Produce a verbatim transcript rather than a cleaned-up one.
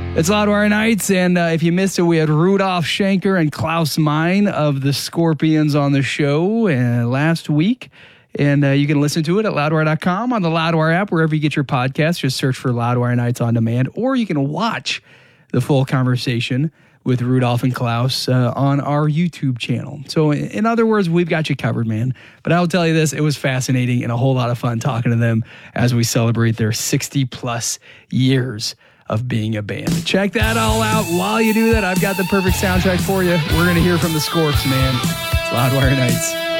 It's Loudwire Nights, and uh, if you missed it, we had Rudolf Schenker and Klaus Meine of the Scorpions on the show uh, last week. And uh, you can listen to it at loudwire dot com, on the Loudwire app, wherever you get your podcasts. Just search for Loudwire Nights on Demand, or you can watch the full conversation with Rudolf and Klaus uh, on our YouTube channel. So in other words, we've got you covered, man. But I'll tell you this, it was fascinating and a whole lot of fun talking to them as we celebrate their sixty plus years of being a band. Check that all out. While you do that, I've got the perfect soundtrack for you. We're going to hear from the Scorps, man. It's Loudwire Nights.